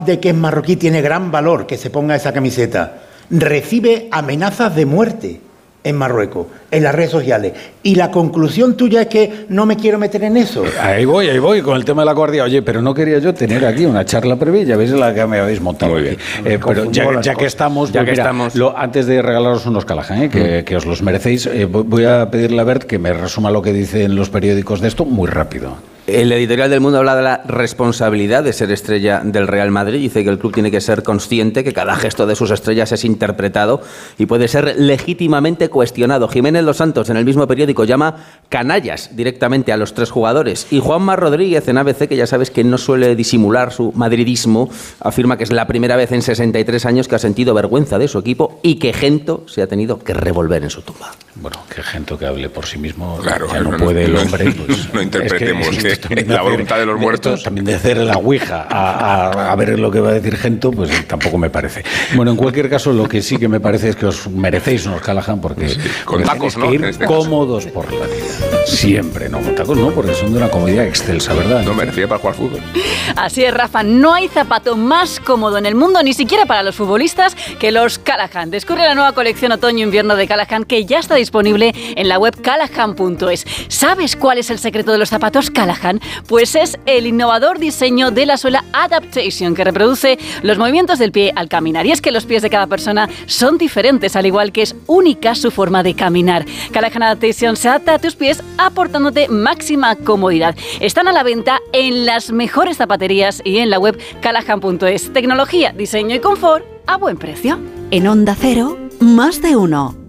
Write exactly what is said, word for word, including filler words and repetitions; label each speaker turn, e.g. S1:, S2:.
S1: de que es marroquí tiene gran valor que se ponga esa camiseta, recibe amenazas de muerte en Marruecos, en las redes sociales. Y la conclusión tuya es que no me quiero meter en eso.
S2: Ahí voy, ahí voy, con el tema de la guardia. Oye, pero no quería yo tener aquí una charla previa, ya veis la que me habéis montado. Muy bien. Eh, pero ya, ya que estamos,
S3: ya
S2: pues
S3: que
S2: mira,
S3: estamos...
S2: Lo, antes de regalaros unos Callahan, eh, que, mm. que os los merecéis, eh, voy a pedirle a Bert que me resuma lo que dicen los periódicos de esto muy rápido.
S3: El editorial del Mundo habla de la responsabilidad de ser estrella del Real Madrid. Dice que el club tiene que ser consciente que cada gesto de sus estrellas es interpretado y puede ser legítimamente cuestionado. Jiménez Los Santos, en el mismo periódico, llama canallas directamente a los tres jugadores. Y Juanma Rodríguez, en A B C, que ya sabes que no suele disimular su madridismo, afirma que es la primera vez en sesenta y tres años que ha sentido vergüenza de su equipo y que Gento se ha tenido que revolver en su tumba.
S2: Bueno, que Gento que hable por sí mismo,
S4: claro,
S2: ya no,
S4: no
S2: puede el
S4: no,
S2: hombre. Pues,
S4: no interpretemos
S2: es que, es
S4: que, la voluntad de los muertos.
S2: También de hacer la ouija a, a, a ver lo que va a decir Gento, pues tampoco me parece. Bueno, en cualquier caso, lo que sí que me parece es que os merecéis unos Callahan porque, sí,
S4: con
S2: porque
S4: tacos,
S2: ¿no? que ir este cómodos caso. Por la vida. Siempre, no con tacos, no, porque son de una comodidad excelsa, ¿verdad?
S4: No merecía para jugar fútbol.
S5: Así es, Rafa, no hay zapato más cómodo en el mundo, ni siquiera para los futbolistas, que los Callahan. Descubre la nueva colección otoño-invierno de Callahan, que ya está disponible en la web callahan punto es. ¿Sabes cuál es el secreto de los zapatos Callahan? Pues es el innovador diseño de la suela Adaptation, que reproduce los movimientos del pie al caminar. Y es que los pies de cada persona son diferentes, al igual que es única su forma de caminar. Callahan Adaptation se adapta a tus pies, aportándote máxima comodidad. Están a la venta en las mejores zapaterías y en la web callahan punto es. Tecnología, diseño y confort a buen precio.
S6: En Onda Cero, más de uno.